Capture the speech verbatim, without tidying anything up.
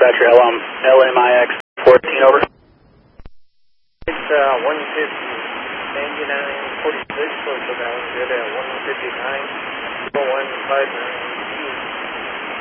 dispatcher, L M, L M I X fourteen, over. It's uh, one fifty, ninety-nine forty-six, close to that one, good at one fifty-nine, one five nine.